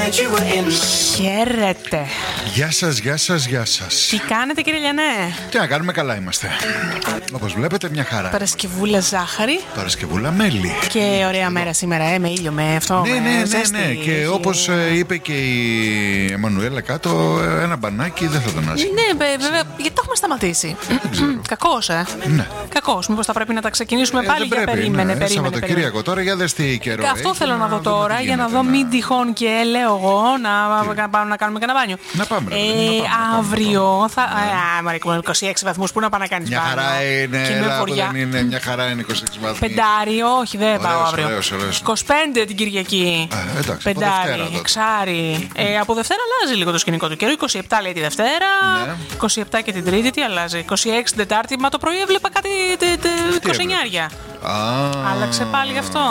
Χαίρετε. Γεια σας, γεια σας, γεια σας. Τι κάνετε, κύριε Λιανέ? Τι να κάνουμε, καλά είμαστε. Όπως βλέπετε, μια χαρά. Παρασκευούλα ζάχαρη. Παρασκευούλα μέλι. Και ωραία μέρα σήμερα, με ήλιο, με αυτό. Ναι. Και όπως είπε και η Εμμανουέλα κάτω, ένα μπανάκι δεν θα τον άσχει. Ναι, βέβαια, γιατί το έχουμε σταματήσει. Κακός, Ναι. Κακός. Μήπως θα πρέπει να τα ξεκινήσουμε πάλι? Δεν πρέπει, Περίμενε. Σαββατοκύριακο τώρα, για δες τι καιρό έχει. Αυτό θέλω να δω τώρα, για να δω μην τυχόν και λέω εγώ να πάμε να κάνουμε κανένα μπάνιο. Να πάμε. Αύριο θα. Μωρέ, 26 βαθμούς, πού να πάει να κάνεις μια μπάνιο? χαρά είναι, δεν είναι, μια χαρά είναι 26 βαθμούς. Πεντάρι, όχι, δεν πάω αύριο. Ωραίος. 25 την Κυριακή. Εντάξει, πεντάρι, εξάρι. Από Δευτέρα αλλάζει λίγο το σκηνικό του καιρού. 27 λέει τη Δευτέρα, 27 και την Τρίτη, τι αλλάζει? 26 την Τετάρτη, μα το πρωί έβλεπα κάτι 29. Άλλαξε πάλι γι' αυτό.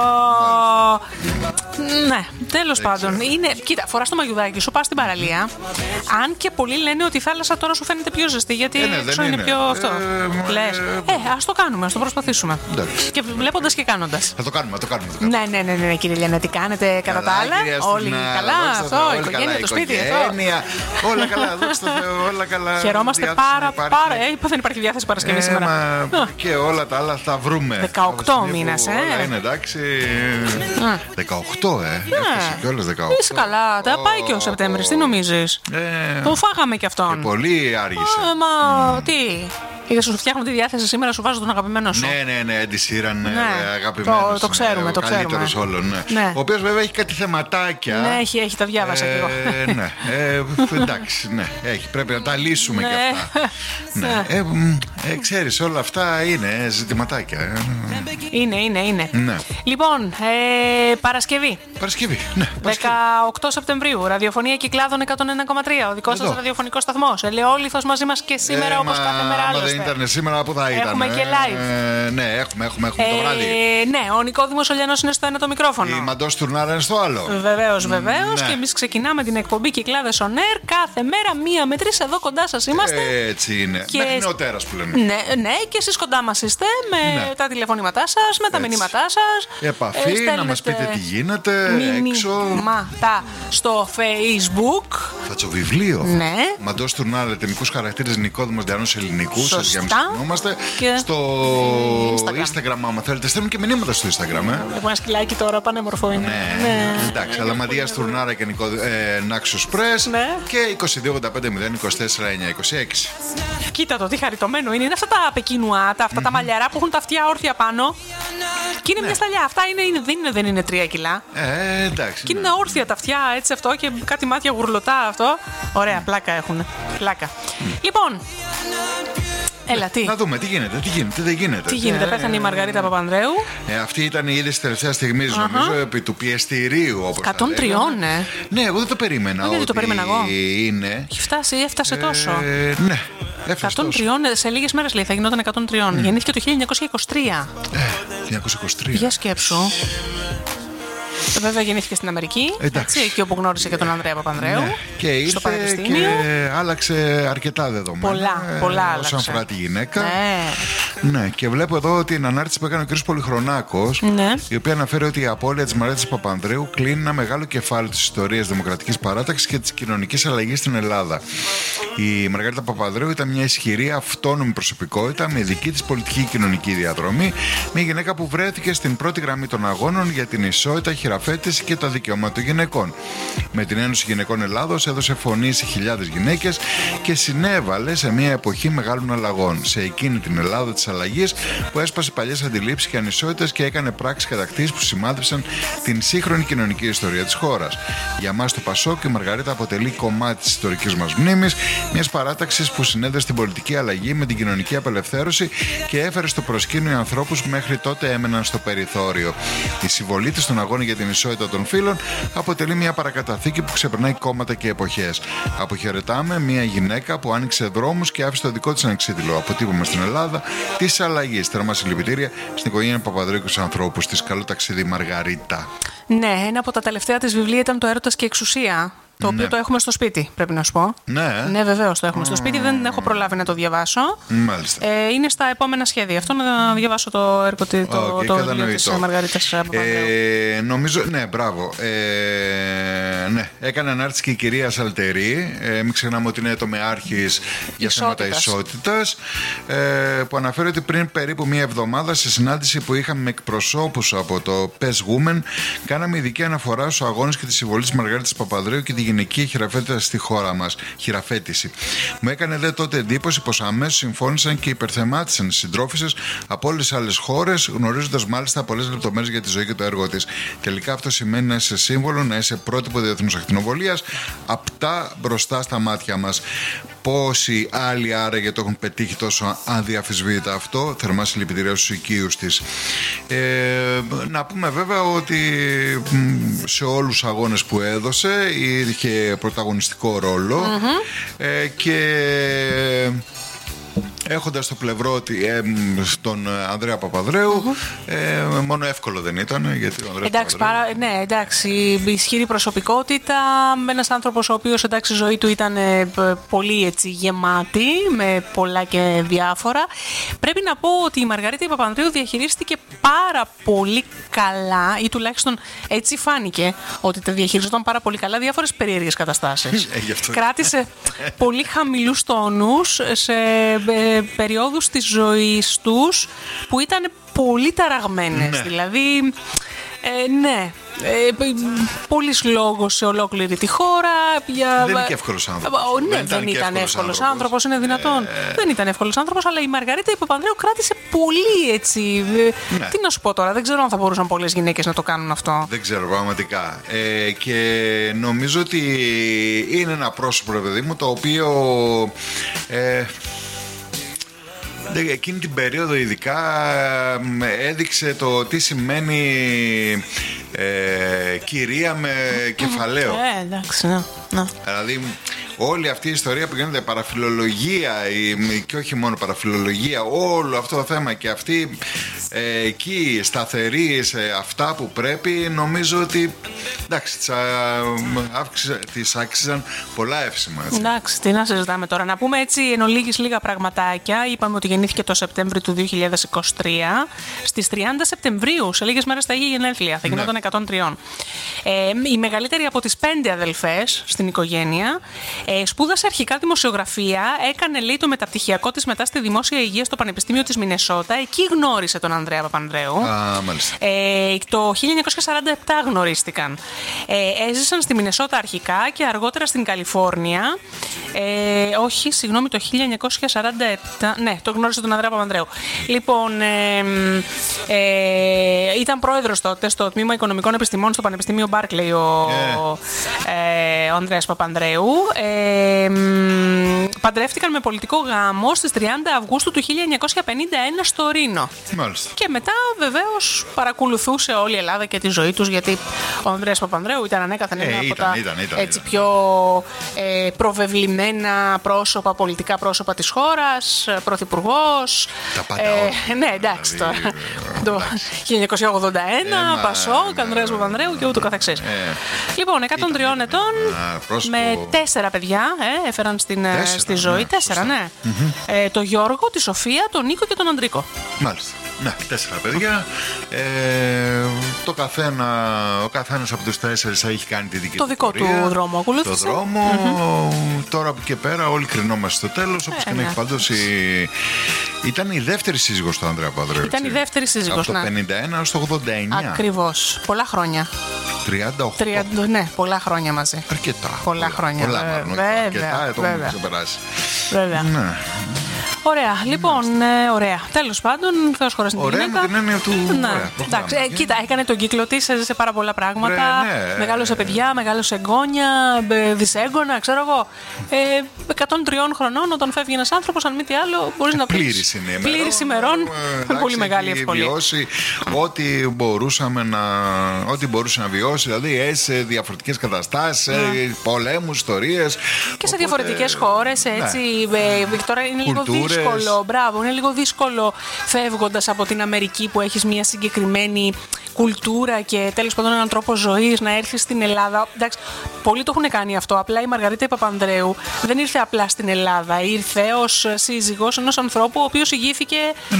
Ναι, τέλος πάντων. Κοίτα, φοράς το μαγιουδάκι σου, πας στην παραλία. Αν και πολλοί λένε ότι η θάλασσα τώρα σου φαίνεται πιο ζεστή, γιατί έξω είναι πιο αυτό. Λες, ας το κάνουμε, ας το προσπαθήσουμε. Και βλέποντας και κάνοντας. Θα το κάνουμε. Ναι, κύριε Λιανέ, τι κάνετε κατά τα άλλα? Όλοι καλά, αυτό, η οικογένεια, το σπίτι, όλα καλά, δόξα τω Θεώ, όλα καλά. Χαιρόμαστε πάρα. Δεν υπάρχει διάθεση Παρασκευή σήμερα. Και όλα τα άλλα θα βρούμε. 18 μήνες, είναι εντάξει. 18, έφτασε κιόλας 18. Είσαι καλά, τα πάει και ο Σεπτέμβρης, τι νομίζεις? Το φάγαμε κι αυτόν. Πολύ άργησε. Μα τι? Είδες, σου φτιάχνω τη διάθεση σήμερα, σου βάζω τον αγαπημένο σου. Ναι, Εντισήραν αγαπημένος. Το ξέρουμε. Καλύτερος όλων, ναι. Ο οποίος βέβαια έχει κάτι θεματάκια. Ναι, έχει, τα διάβασα κι εγώ. Ναι, εντάξει, ναι, πρέπει να τα λύσουμε κι αυτά. Ναι. Ξέρεις, όλα αυτά είναι ζητηματάκια. Είναι. Ναι. Λοιπόν, Παρασκευή, ναι. 18 Σεπτεμβρίου, ραδιοφωνία Κυκλάδων 101,3. Ο δικός σας ραδιοφωνικός σταθμός. Ελαιόλιθος μαζί μας και σήμερα, όπως κάθε μέρα άλλωστε. Αν δεν ήταν σήμερα, πού θα ήταν? Έχουμε και live. Ναι, έχουμε το βράδυ. Ναι, ο Νικόδημος Ολιανός είναι στο ένα το μικρόφωνο. Η Μαντός Τουρνάρα είναι στο άλλο. Βεβαίως. Ναι. Και εμείς ξεκινάμε την εκπομπή Κυκλάδες On Air κάθε μέρα 1 με 3. Εδώ κοντά σας είμαστε. Έτσι είναι. Και... Μέχρι νεοτέρας που λένε. Ναι, και εσείς κοντά μας είστε με τα τηλεφωνήματά σας, με τα μηνύματά σας. Επαφή, να μας πείτε τι γίνεται έξω. Μηνύματα στο Facebook. Φατσοβιβλίο. Ναι. Μαντός Τουρνάρα, ελληνικούς χαρακτήρες, Νικόδημος Διανός ελληνικούς. Σωστά. Και στο Instagram, άμα θέλετε, στέλνουν και μηνύματα στο Instagram. Έχω ένα σκυλάκι τώρα, πανέμορφο είναι. Ναι. Εντάξει, αλλά Μαντίας Τουρνάρα και Νάξος Πρες. Και 22-5-0-24-9-26. Κοίτα το, τι χαριτωμένο είναι. Είναι αυτά τα πεκινουάτα, αυτά τα μαλλιαρά που έχουν τα αυτιά όρθια πάνω. Και είναι μια σταλιά. Αυτά δεν είναι 3 κιλά. Εντάξει. Και είναι όρθια τα αυτιά, έτσι αυτό, και κάτι μάτια γουρλωτά αυτό. Ωραία, πλάκα έχουν. Πλάκα. Λοιπόν. Έλα, τι. Να δούμε τι γίνεται, δεν γίνεται. Τι γίνεται, πέθανε η Μαργαρίτα Παπανδρέου. Αυτή ήταν η είδηση τελευταία στιγμή, νομίζω, επί του πιεστηρίου. 103, ναι. Ναι, εγώ δεν το περίμενα. Δεν το περίμενα εγώ. Είναι. Έφτασε τόσο. Ναι. 103, σε λίγες μέρες λέει θα γινόταν 103. Γεννήθηκε το 1923. 1923. Για σκέψου. Βέβαια γεννήθηκε στην Αμερική, έτσι, εκεί όπου γνώρισε και τον Ανδρέα Παπανδρέου. Ναι. Και ήρθε και άλλαξε αρκετά δεδομένα. Πολλά άλλαξε. Όσον αφορά τη γυναίκα. Ναι, και βλέπω εδώ την ανάρτηση που έκανε ο κ. Πολυχρονάκος, η οποία αναφέρει ότι η απώλεια της Μαρгарίτας Παπανδρέου κλείνει ένα μεγάλο κεφάλαιο της ιστορίας δημοκρατικής παράταξης και της κοινωνικής αλλαγής στην Ελλάδα. Η Μαργαρίτα Παπανδρέου ήταν μια ισχυρή αυτόνομη προσωπικότητα με δική της πολιτική και κοινωνική διαδρομή. Μια γυναίκα που βρέθηκε στην πρώτη γραμμή των αγώνων για την ισότητα, χειραφέτηση και τα δικαιώματα των γυναικών. Με την Ένωση Γυναικών Ελλάδος έδωσε φωνή σε χιλιάδες γυναίκες και συνέβαλε σε μια εποχή μεγάλων αλλαγών. Σε εκείνη την Ελλάδα της αλλαγής που έσπασε παλιές αντιλήψεις και ανισότητες και έκανε πράξεις κατακτήσεις που σημάδεψαν την σύγχρονη κοινωνική ιστορία της χώρας. Για μας το Πασόκ, η Μαργαρίτα αποτελεί κομμάτι της ιστορικής μας μνήμης, μιας παράταξης που συνέδεσε την πολιτική αλλαγή με την κοινωνική απελευθέρωση και έφερε στο προσκήνιο ανθρώπους που μέχρι τότε έμεναν στο περιθώριο. Η συμβολή της στον αγώνα για την ισότητα των φύλων αποτελεί μια παρακαταθήκη που ξεπερνάει κόμματα και εποχές. Αποχαιρετάμε μια γυναίκα που άνοιξε δρόμους και άφησε το δικό της ανεξίτηλο αποτύπωμα στην Ελλάδα της αλλαγής. Θερμά συλληπιτήρια στην οικογένεια Παπανδρέου και στους ανθρώπους της. Καλό ταξίδι, Μαργαρίτα. Ναι, ένα από τα τελευταία της βιβλία ήταν το Έρωτας και Εξουσία. Το οποίο το έχουμε στο σπίτι, πρέπει να σου πω. Ναι, βεβαίως το έχουμε στο σπίτι. Δεν έχω προλάβει να το διαβάσω. Μάλιστα. Είναι στα επόμενα σχέδια. Αυτό να διαβάσω το έργο της Μαργαρίτας Παπανδρέου. Νομίζω, ναι, μπράβο. Ναι, Έκανε ανάρτηση και η κυρία Σαλτερή. Μην ξεχνάμε ότι είναι τομεάρχης για θέματα ισότητας. Που αναφέρει ότι πριν περίπου μία εβδομάδα, σε συνάντηση που είχαμε με εκπροσώπους από το PES Women, κάναμε ειδική αναφορά στους αγώνες και τη συμβολή της Μαργαρίτας Παπανδρέου και τη γυναική χειραφέτηση στη χώρα μας. Χειραφέτηση. Μου έκανε δε τότε εντύπωση πως αμέσως συμφώνησαν και υπερθεμάτισαν οι συντρόφισσες από όλες τις άλλες χώρες, γνωρίζοντας μάλιστα πολλές λεπτομέρειες για τη ζωή και το έργο της. Τελικά αυτό σημαίνει να είσαι σύμβολο, να είσαι πρότυπο διεθνούς ακτινοβολίας, απτά μπροστά στα μάτια μας. Πόσοι άλλοι άραγε το έχουν πετύχει τόσο αδιαφυσβήτητα αυτό? Θερμά συλληπιτήρια στους οικείους της. Να πούμε βέβαια ότι σε όλους τους αγώνες που έδωσε είχε πρωταγωνιστικό ρόλο και έχοντας στο πλευρό τον Ανδρέα Παπανδρέου, μόνο εύκολο δεν ήταν. Γιατί ο εντάξει, ναι, εντάξει, ισχυρή προσωπικότητα, ένας άνθρωπος ο οποίος, εντάξει, η ζωή του ήταν πολύ έτσι γεμάτη, με πολλά και διάφορα. Πρέπει να πω ότι η Μαργαρίτα Παπανδρέου διαχειρίστηκε πάρα πολύ καλά, ή τουλάχιστον έτσι φάνηκε ότι τα διαχειριζόταν πάρα πολύ καλά διάφορες περίεργες καταστάσεις. Κράτησε πολύ χαμηλούς τόνους σε περιόδους της ζωής τους που ήταν πολύ ταραγμένες. Ναι. Δηλαδή, ναι, πολύς λόγος σε ολόκληρη τη χώρα. Δεν είναι και εύκολος άνθρωπος. Ναι, δεν ήταν εύκολος άνθρωπος, είναι δυνατόν. Δεν ήταν εύκολος άνθρωπος, αλλά η Μαργαρίτα Παπανδρέου κράτησε πολύ έτσι. Ναι. Τι να σου πω τώρα, δεν ξέρω αν θα μπορούσαν πολλές γυναίκες να το κάνουν αυτό. Δεν ξέρω πραγματικά. Και νομίζω ότι είναι ένα πρόσωπο, παιδί μου, το οποίο εκείνη την περίοδο ειδικά έδειξε το τι σημαίνει κυρία με κεφαλαίο. Εντάξει, ναι. Δηλαδή όλη αυτή η ιστορία που γίνεται, παραφιλολογία και όχι μόνο παραφιλολογία, όλο αυτό το θέμα, και αυτή εκεί σταθερή σε αυτά που πρέπει, νομίζω ότι εντάξει, της άξιζαν πολλά εύσημα. Εντάξει, τι να συζητάμε τώρα. Να πούμε έτσι εν ολίγης λίγα πραγματάκια. Είπαμε ότι γεννήθηκε το Σεπτέμβριο του 2023. Στις 30 Σεπτεμβρίου, σε λίγες μέρες θα είχε γενέθλια, θα γινόταν 103. Η μεγαλύτερη από τις 5 αδελφές στην οικογένεια. Σπούδασε αρχικά δημοσιογραφία, έκανε, λέει, το μεταπτυχιακό της μετά στη δημόσια υγεία στο Πανεπιστήμιο της Μινεσότα. Εκεί γνώρισε τον Ανδρέα Παπανδρέου. Μάλιστα. Το 1947 γνωρίστηκαν. Έζησαν στη Μινεσότα αρχικά και αργότερα στην Καλιφόρνια. Όχι, συγγνώμη, το 1947. Ναι, το γνώρισε τον Ανδρέα Παπανδρέου. Λοιπόν, ήταν πρόεδρος τότε στο Τμήμα Οικονομικών Επιστημών στο Πανεπιστήμιο Μπάρκλεϊ ο Ανδρέας Παπανδρέου. Παντρεύτηκαν με πολιτικό γάμο στις 30 Αυγούστου του 1951 στο Ρήνο. Μάλιστα. Και μετά βεβαίως παρακολουθούσε όλη η Ελλάδα και τη ζωή τους, γιατί ο Ανδρέας Παπανδρέου ήταν ανέκαθεν ένα από τα έτσι πιο προβεβλημένα πρόσωπα, πολιτικά πρόσωπα της χώρας, πρωθυπουργός. Τα πάντα ναι, εντάξει, το 1981, Πασόκ, Ανδρέας Παπανδρέου και ούτω καθεξής. Λοιπόν, 103 ετών, με 4 παιδιά έφεραν στη ζωή. 4, ναι. Το Γιώργο, τη Σοφία, τον Νίκο και τον Αντρίκο. Μάλιστα. Ναι, 4 παιδιά. Ο καθένας από τους 4 έχει κάνει τη δική του δικό του δρόμο. Ακολούθησε. Το δρόμο. Τώρα από και πέρα όλοι κρινόμαστε στο τέλος. Όπως και να έχει, πάντως ήταν η δεύτερη σύζυγος του Ανδρέα Παπανδρέου. Ήταν η δεύτερη σύζυγος. Από το 51 έως το 89. Ακριβώς. Πολλά χρόνια. 38. Ναι, πολλά χρόνια μαζί. Αρκετά. Πολλά χρόνια. Αρκετά, το έχουμε ξεπεράσει. Βέβαια. Ναι. Ωραία, λοιπόν, ωραία. Τέλος πάντων, Θεός χωρές την γυναίκα. Ωραία, με την έννοια του. Ναι. Εντάξει, κοίτα, έκανε τον κύκλο της, έζησε πάρα πολλά πράγματα. Μεγάλωσε παιδιά, μεγάλωσε εγγόνια, δυσέγγωνα, ξέρω εγώ. 103 χρονών, όταν φεύγει ένας άνθρωπος, αν μη τι άλλο, μπορείς να πεις. Πλήρης ημερών. Πολύ μεγάλη ευκολία. Βιώσει ό,τι μπορούσε να βιώσει, δηλαδή σε διαφορετικές καταστάσεις, πολέμους, ιστορίες. Και σε διαφορετικές χώρες, έτσι. Τώρα είναι λίγο δύσκολο. Μπράβο, είναι λίγο δύσκολο φεύγοντας από την Αμερική που έχεις μια συγκεκριμένη κουλτούρα και τέλος πάντων έναν τρόπο ζωής να έρθει στην Ελλάδα. Εντάξει, πολλοί το έχουν κάνει αυτό. Απλά η Μαργαρίτα Παπανδρέου δεν ήρθε απλά στην Ελλάδα. Ήρθε ως σύζυγος ενός ανθρώπου ο οποίος ηγήθηκε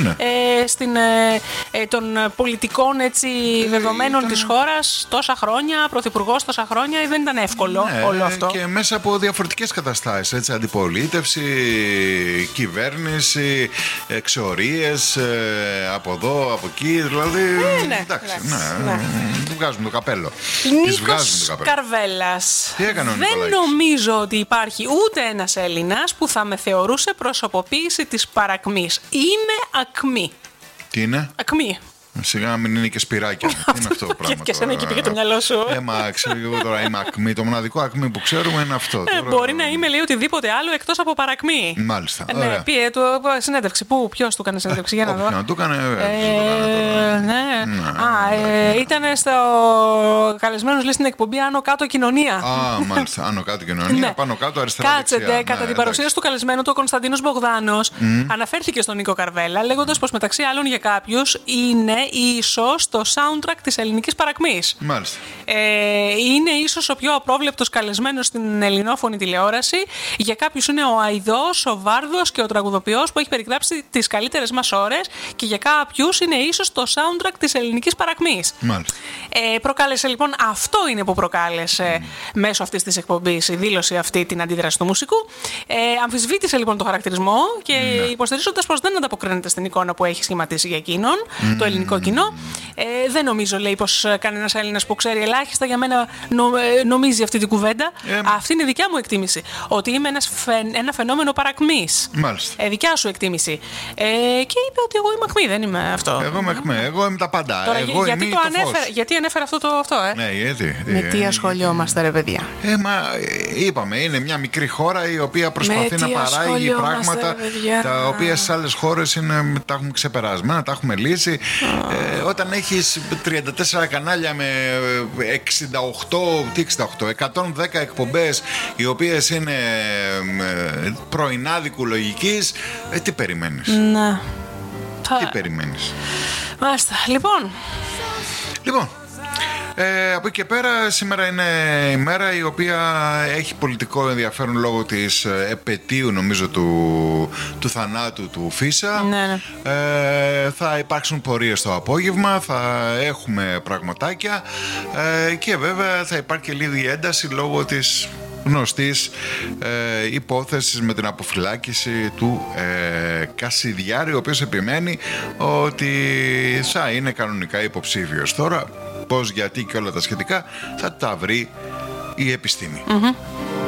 των πολιτικών δεδομένων της χώρας τόσα χρόνια, πρωθυπουργός τόσα χρόνια. Δεν ήταν εύκολο όλο αυτό. Και μέσα από διαφορετικές καταστάσεις. Αντιπολίτευση, κυβέρνηση, εξορίες, από εδώ, από εκεί. Δηλαδή. Εντάξει. Βγάζουν το καπέλο. Νίκος Καρβέλας. Τι έκανε ο Δεν νομίζω ότι υπάρχει ούτε ένας Έλληνας που θα με θεωρούσε προσωποποίηση της παρακμής. Είμαι ακμή. Τι είναι? Ακμή. Σιγά να μην είναι και σπυράκια. Τι είναι αυτό το πράγμα? Και εσένα εκεί πήγε το μυαλό σου. Μα ξέρω εγώ τώρα είμαι ακμή. Το μοναδικό ακμή που ξέρουμε είναι αυτό. Μπορεί να είμαι, λέει, οτιδήποτε άλλο εκτός από παρακμή. Μάλιστα. Ναι, πήγε συνέντευξη. Ποιος του έκανε συνέντευξη? Για να δω. Να του έκανε. Ήταν στο καλεσμένος, λέει, στην εκπομπή Άνω Κάτω Κοινωνία. Α, μάλιστα. Άνω Κάτω Κοινωνία. Πάνω κάτω αριστερά. Κάτσετε, κατά την παρουσίαση του καλεσμένου του, ο Κωνσταντίνος Μπογδάνος αναφέρθηκε στον Νίκο Καρβέλα, λέγοντας πως μεταξύ άλλων για κάποιους είναι ίσως το soundtrack της ελληνικής παρακμής. Μάλιστα. Είναι ίσως ο πιο απρόβλεπτος καλεσμένος στην ελληνόφωνη τηλεόραση. Για κάποιους είναι ο αηδός, ο βάρδος και ο τραγουδοποιός που έχει περιγράψει τις καλύτερες μας ώρες. Και για κάποιους είναι ίσως το soundtrack της ελληνικής παρακμής. Μάλιστα. Προκάλεσε λοιπόν, αυτό είναι που προκάλεσε μέσω αυτής της εκπομπής η δήλωση αυτή, την αντίδραση του μουσικού. Αμφισβήτησε λοιπόν το χαρακτηρισμό και υποστηρίζοντας πως δεν ανταποκρίνεται στην εικόνα που έχει σχηματίσει για εκείνον το ελληνικό κοινό. Δεν νομίζω, λέει, πως κανένας Έλληνας που ξέρει ελάχιστα για μένα νομίζει αυτή την κουβέντα. Αυτή είναι η δικιά μου εκτίμηση. Ότι είμαι ένα φαινόμενο παρακμής. Μάλιστα. Δικιά σου εκτίμηση. Και είπε ότι εγώ είμαι ακμή, δεν είμαι αυτό. Εγώ είμαι ακμή, εγώ είμαι τα πάντα. Τώρα, γιατί ανέφερα αυτό, Ναι, γιατί. Με τι ασχολιόμαστε, ρε παιδιά? Είπαμε, είναι μια μικρή χώρα η οποία προσπαθεί να παράγει πράγματα τα οποία στις άλλες χώρες τα έχουμε ξεπερασμένα, τα έχουμε λύσει. Όταν έχεις 34 κανάλια με 110 εκπομπές οι οποίες είναι πρωινάδικου λογικής, τι περιμένεις? Ναι. Τι περιμένεις? Μάλιστα. Λοιπόν, από εκεί και πέρα σήμερα είναι η μέρα η οποία έχει πολιτικό ενδιαφέρον λόγω της επετείου, νομίζω, του θανάτου του Φίσα. Ναι. Θα υπάρξουν πορείες το απόγευμα, θα έχουμε πραγματάκια και βέβαια θα υπάρχει και λίγη ένταση λόγω της γνωστής υπόθεσης με την αποφυλάκηση του Κασιδιάρη, ο οποίος επιμένει ότι θα είναι κανονικά υποψήφιος. Τώρα πώς, γιατί και όλα τα σχετικά θα τα βρει η επιστήμη.